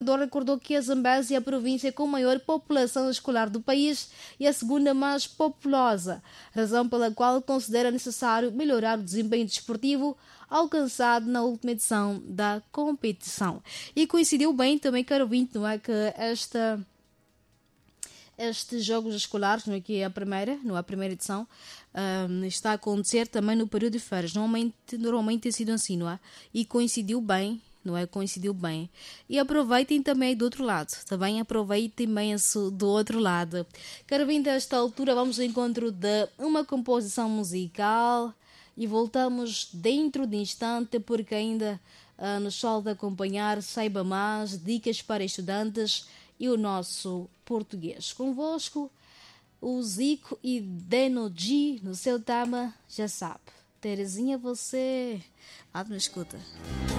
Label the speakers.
Speaker 1: recordou que a Zambésia é a província com maior população escolar do país e a segunda mais populosa, razão pela qual considera necessário melhorar o desempenho desportivo alcançado na última edição da competição. E coincidiu bem também, caro ouvinte, não é, que estes jogos escolares, não é, que é a primeira edição, está a acontecer também no período de férias. Normalmente tem sido assim, não é? E coincidiu bem, não é? Coincidiu bem. E aproveitem também do outro lado, também aproveitem bem isso do outro lado. Quero vir desta altura, vamos ao encontro de uma composição musical e voltamos dentro de instante, porque ainda nos falta acompanhar, saiba mais, dicas para estudantes e o nosso português. Convosco, o Zico e Deno G no seu tema, já sabe. Terezinha, você... na escuta.